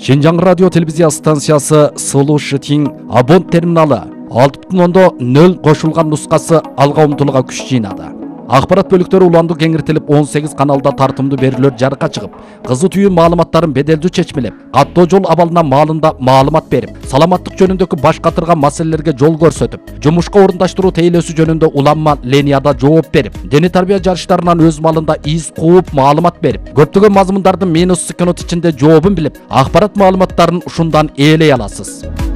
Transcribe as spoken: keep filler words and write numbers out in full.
Шинжаң радио телевизия станциясы Сулу Шытин абон терминалы алты бүтін оннан нөл қошылған нұсқасы алға ұмтылуға күш жинады. Ақпарат бөліктері уланды кеңіртіліп он сегиз каналда тартымды берілер жарыққа шығып, қызы түйін маалыматтарын беделді чечмелеп, каттоо жол абалына маалында маалымат беріп, саламаттық жөнүндөгү баш катырган маселелерге жол көрсөтүп, жумушка орундаштыруу тейлөөсү жөнүндө уланма ленияда жооп берип, дене тарбия жарыштарынан өз малында из кууп маалымат берип, көптөгөн мазмундардын минус секунд ичинде жообун билип, акпарат маалыматтарын ушундан ээлей аласыз.